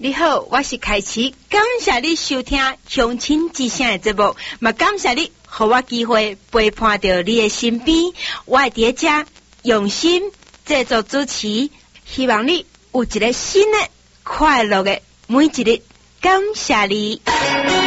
你好，我是开启，感谢你收听乡亲之声的节目，嘛感谢你给我机会陪伴到你的身边，我会伫遮用心制作主持，希望你有一个新的快乐的每一日，感谢你。